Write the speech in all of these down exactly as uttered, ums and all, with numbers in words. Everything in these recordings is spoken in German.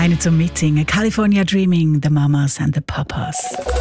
Eine zum Mitsingen. California Dreaming, The Mamas and the Papas.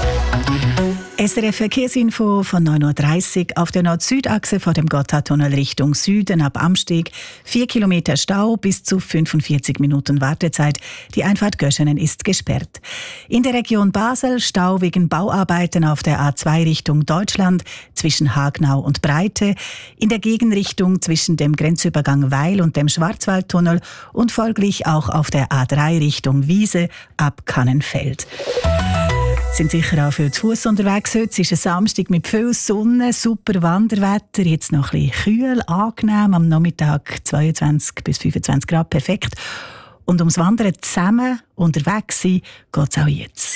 S R F Verkehrsinfo von neun Uhr dreißig auf der Nord-Süd-Achse vor dem Gotthardtunnel Richtung Süden ab Amsteg. Vier Kilometer Stau, bis zu fünfundvierzig Minuten Wartezeit. Die Einfahrt Göschenen ist gesperrt. In der Region Basel Stau wegen Bauarbeiten auf der A zwei Richtung Deutschland zwischen Hagnau und Breite. In der Gegenrichtung zwischen dem Grenzübergang Weil und dem Schwarzwaldtunnel und folglich auch auf der A drei Richtung Wiese ab Kannenfeld. Sind sicher auch für die Fuss unterwegs. Heute ist ein Samstag mit viel Sonne, super Wanderwetter, jetzt noch ein bisschen kühl, angenehm, am Nachmittag zweiundzwanzig bis fünfundzwanzig Grad, perfekt. Und ums Wandern zusammen unterwegs sein, geht es auch jetzt.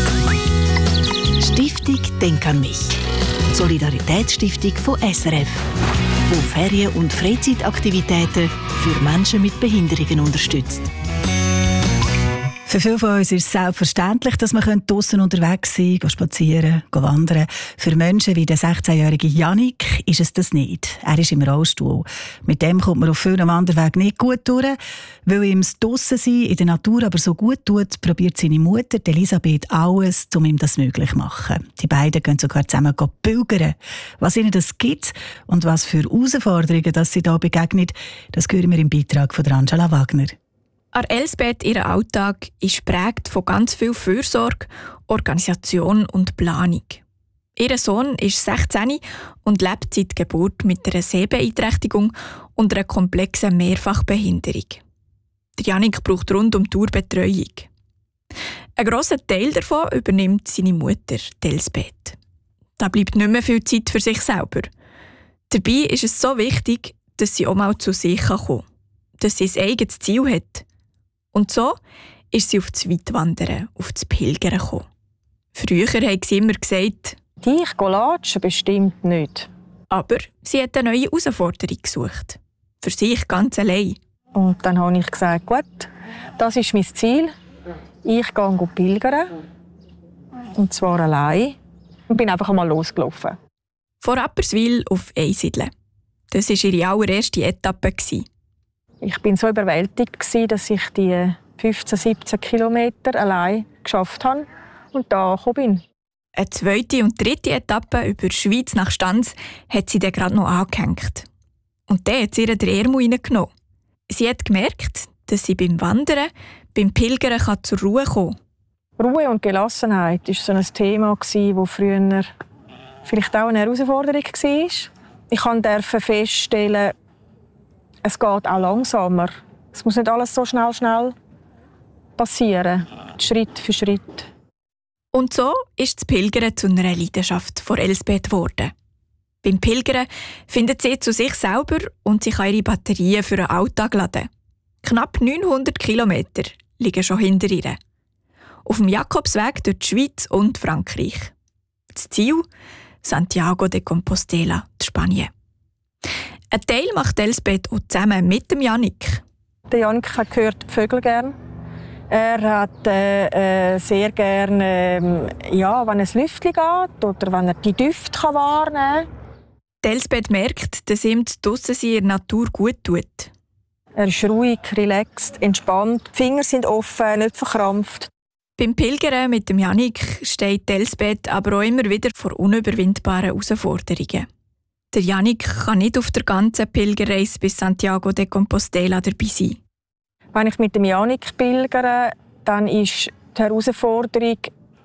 Stiftung Denk an mich. Solidaritätsstiftung von S R F, die Ferien- und Freizeitaktivitäten für Menschen mit Behinderungen unterstützt. Für viele von uns ist es selbstverständlich, dass man draussen unterwegs sein kann, spazieren, wandern. Für Menschen wie der sechzehnjährige Jannik ist es das nicht. Er ist im Rollstuhl. Mit dem kommt man auf vielen Wanderwegen nicht gut durch. Weil ihm das Draussen-Sein in der Natur aber so gut tut, probiert seine Mutter, Elisabeth, alles, um ihm das möglich zu machen. Die beiden gehen sogar zusammen pilgern. Was ihnen das gibt und was für Herausforderungen dass sie da begegnet, das hören wir im Beitrag von Angela Wagner. An Elsbeth, ihr Alltag ist geprägt von ganz viel Fürsorge, Organisation und Planung. Ihr Sohn ist sechzehn und lebt seit Geburt mit einer Sehbeeinträchtigung und einer komplexen Mehrfachbehinderung. Der Jannik braucht rund um die Uhr Betreuung. Ein grosser Teil davon übernimmt seine Mutter, Elsbeth. Da bleibt nicht mehr viel Zeit für sich selber. Dabei ist es so wichtig, dass sie auch mal zu sich kommen kann, dass sie ein eigenes Ziel hat. Und so ist sie auf das Weitwandern, auf das Pilgern gekommen. Früher haben sie immer gesagt, «Dich latschen bestimmt nicht.» Aber sie hat eine neue Herausforderung gesucht. Für sich ganz allein. Und dann habe ich gesagt, gut, das ist mein Ziel. Ich gehe pilgern. Und zwar allein. Und bin einfach einmal losgelaufen. Von Rapperswil auf Einsiedeln. Das war ihre allererste Etappe. Ich war so überwältigt, dass ich die fünfzehn, siebzehn Kilometer allein geschafft habe und da gekommen bin. Eine zweite und dritte Etappe über die Schweiz nach Stanz hat sie dann gerade noch angehängt. Und dann hat sie ihr den Ärmel reingenommen. Sie hat gemerkt, dass sie beim Wandern, beim Pilgern kann zur Ruhe kommen kann. Ruhe und Gelassenheit war so ein Thema, das früher vielleicht auch eine Herausforderung war. Ich durfte feststellen, es geht auch langsamer. Es muss nicht alles so schnell, schnell passieren. Schritt für Schritt. Und so ist das Pilgern zu einer Leidenschaft von Elsbeth geworden. Beim Pilgern findet sie zu sich selber und sie kann ihre Batterien für den Alltag laden. Knapp neunhundert Kilometer liegen schon hinter ihr. Auf dem Jakobsweg durch die Schweiz und Frankreich. Das Ziel? Santiago de Compostela, Spanien. Ein Teil macht Elsbeth auch zusammen mit dem Jannik. Der Jannik hört die Vögel gern. Er hat äh, sehr gerne, äh, ja, wenn es Lüftchen geht oder wenn er die Düfte kann wahrnehmen kann. Elsbeth merkt, dass ihm das Draussen in der Natur gut tut. Er ist ruhig, relaxed, entspannt. Die Finger sind offen, nicht verkrampft. Beim Pilgern mit dem Jannik steht Elsbeth aber auch immer wieder vor unüberwindbaren Herausforderungen. Der Jannik kann nicht auf der ganzen Pilgerreise bis Santiago de Compostela dabei sein. Wenn ich mit dem Jannik pilgere, dann ist die Herausforderung,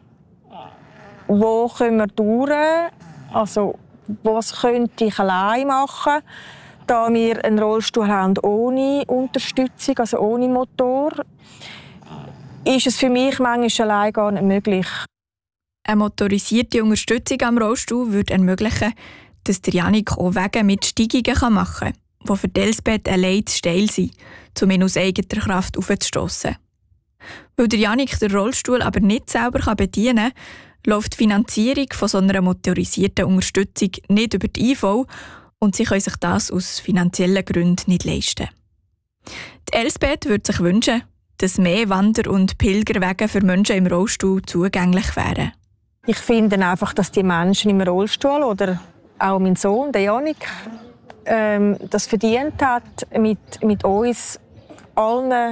wo können wir durch? Also, was könnte ich allein machen, da wir einen Rollstuhl haben ohne Unterstützung, also ohne Motor, ist es für mich manchmal allein gar nicht möglich. Eine motorisierte Unterstützung am Rollstuhl würde ermöglichen, dass der Jannik auch Wege mit Steigungen machen kann, die für Elsbeth allein zu steil sind, um ihn aus eigener Kraft aufzustossen. Weil der Jannik den Rollstuhl aber nicht selber bedienen kann, läuft die Finanzierung von so einer motorisierten Unterstützung nicht über die I V und sie können sich das aus finanziellen Gründen nicht leisten. Die Elsbeth würde sich wünschen, dass mehr Wander- und Pilgerwege für Menschen im Rollstuhl zugänglich wären. Ich finde einfach, dass die Menschen im Rollstuhl oder auch mein Sohn, der Jannik, ähm, das verdient hat, mit, mit uns allen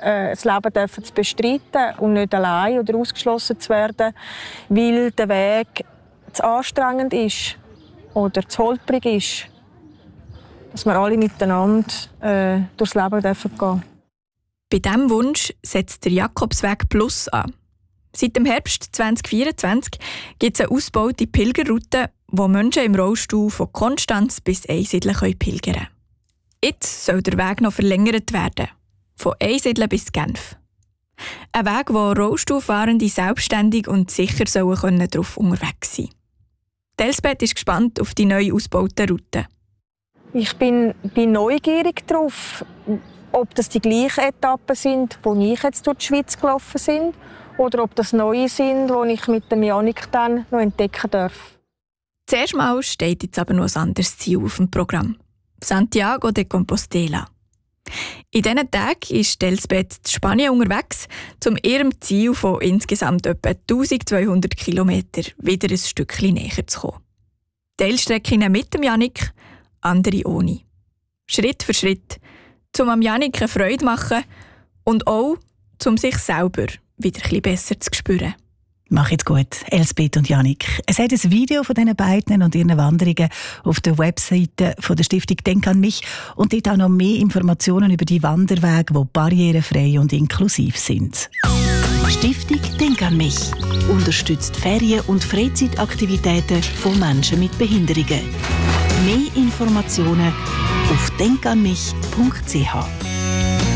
äh, das Leben dürfen zu bestreiten und nicht allein oder ausgeschlossen zu werden, weil der Weg zu anstrengend ist oder zu holprig ist. Dass wir alle miteinander äh, durchs Leben dürfen gehen. Bei diesem Wunsch setzt der Jakobsweg Plus an. Seit dem Herbst zwanzig vierundzwanzig gibt es eine ausgebaute Pilgerroute, wo Menschen im Rollstuhl von Konstanz bis Einsiedeln pilgern können. Jetzt soll der Weg noch verlängert werden. Von Einsiedeln bis Genf. Ein Weg, wo Rollstuhlfahrende selbstständig und sicher sollen können darauf unterwegs sein. Elsbeth ist gespannt auf die neu ausgebauten Routen. Ich bin, bin neugierig darauf, ob das die gleichen Etappen sind, die ich jetzt durch die Schweiz gelaufen bin, oder ob das neue sind, die ich mit dem Janik dann noch entdecken darf. Zuerst mal steht jetzt aber noch ein anderes Ziel auf dem Programm. Santiago de Compostela. In diesen Tagen ist Elsbeth in Spanien unterwegs, um ihrem Ziel von insgesamt etwa eintausendzweihundert Kilometern wieder ein Stückchen näher zu kommen. Teilstrecken mit dem Janik, andere ohne. Schritt für Schritt, um am Janik eine Freude zu machen und auch, um sich selber wieder ein bisschen besser zu spüren. Mach jetzt gut, Elsbeth und Janik. Es hat ein Video von diesen beiden und ihren Wanderungen auf der Webseite von der Stiftung Denk an mich und dort auch noch mehr Informationen über die Wanderwege, die barrierefrei und inklusiv sind. Stiftung Denk an mich unterstützt Ferien- und Freizeitaktivitäten von Menschen mit Behinderungen. Mehr Informationen auf denk an mich punkt c h.